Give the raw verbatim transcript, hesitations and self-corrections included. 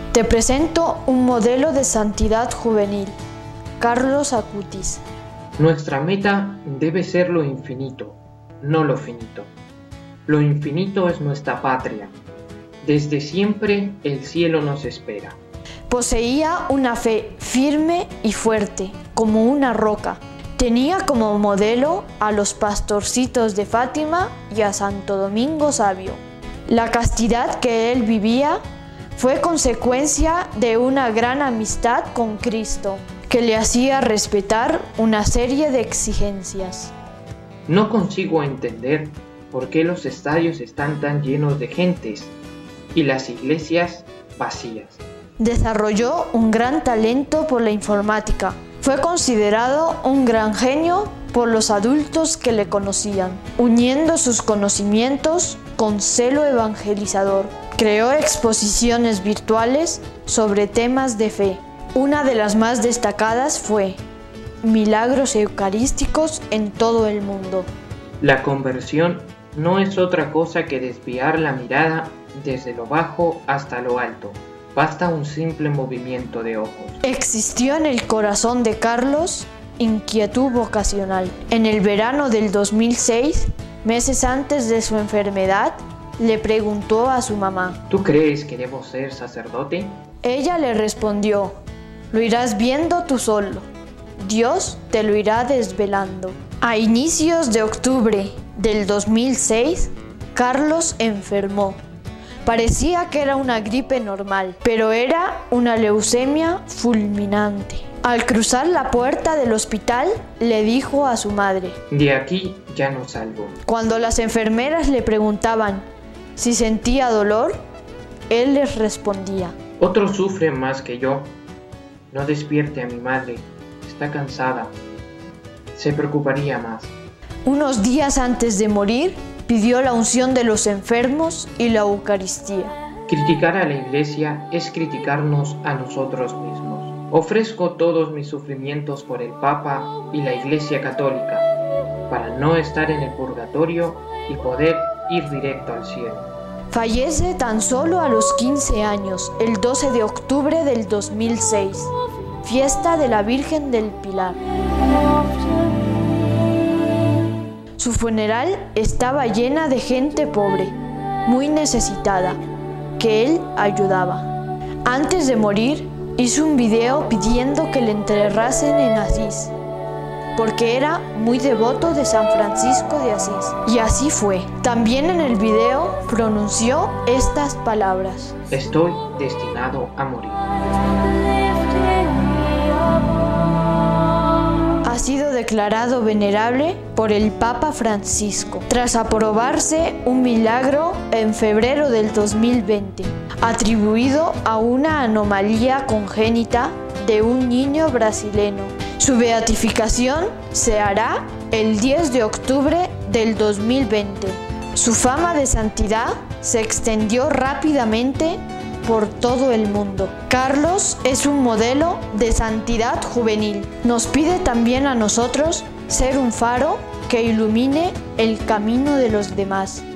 Te presento un modelo de santidad juvenil, Carlos Acutis. Nuestra meta debe ser lo infinito, no lo finito. Lo infinito es nuestra patria. Desde siempre el cielo nos espera. Poseía una fe firme y fuerte, como una roca. Tenía como modelo a los pastorcitos de Fátima y a Santo Domingo Sabio. La castidad que él vivía fue consecuencia de una gran amistad con Cristo, que le hacía respetar una serie de exigencias. No consigo entender por qué los estadios están tan llenos de gentes y las iglesias vacías. Desarrolló un gran talento por la informática. Fue considerado un gran genio por los adultos que le conocían, uniendo sus conocimientos con celo evangelizador. Creó exposiciones virtuales sobre temas de fe. Una de las más destacadas fue Milagros Eucarísticos en todo el mundo. La conversión no es otra cosa que desviar la mirada desde lo bajo hasta lo alto. Basta un simple movimiento de ojos. Existió en el corazón de Carlos inquietud vocacional. En el verano del dos mil seis, meses antes de su enfermedad, le preguntó a su mamá: ¿Tú crees que debo ser sacerdote? Ella le respondió: lo irás viendo tú solo. Dios te lo irá desvelando. A inicios de octubre del dos mil seis, Carlos enfermó. Parecía que era una gripe normal, pero era una leucemia fulminante. Al cruzar la puerta del hospital, le dijo a su madre: de aquí ya no salgo. Cuando las enfermeras le preguntaban si sentía dolor, él les respondía: otros sufren más que yo. No despierte a mi madre, está cansada. Se preocuparía más. Unos días antes de morir, pidió la unción de los enfermos y la Eucaristía. Criticar a la Iglesia es criticarnos a nosotros mismos. Ofrezco todos mis sufrimientos por el Papa y la Iglesia Católica, para no estar en el purgatorio y poder ir directo al cielo. Fallece tan solo a los quince años, el doce de octubre del dos mil seis, fiesta de la Virgen del Pilar. Su funeral estaba llena de gente pobre, muy necesitada, que él ayudaba. Antes de morir, hizo un video pidiendo que le enterrasen en Asís, porque era muy devoto de San Francisco de Asís. Y así fue. También en el video pronunció estas palabras: estoy destinado a morir. Ha sido declarado venerable por el Papa Francisco, tras aprobarse un milagro en febrero del dos mil veinte, atribuido a una anomalía congénita de un niño brasileño. Su beatificación se hará el diez de octubre del dos mil veinte. Su fama de santidad se extendió rápidamente por todo el mundo. Carlos es un modelo de santidad juvenil. Nos pide también a nosotros ser un faro que ilumine el camino de los demás.